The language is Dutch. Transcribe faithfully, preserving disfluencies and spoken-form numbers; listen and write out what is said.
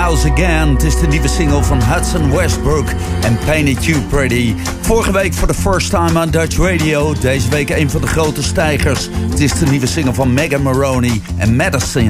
House Again. Het is de nieuwe single van Hudson Westbrook en Paint It You Pretty. Vorige week voor the first time on Dutch Radio. Deze week een van de grote stijgers. Het is de nieuwe single van Megan Moroney en Madison.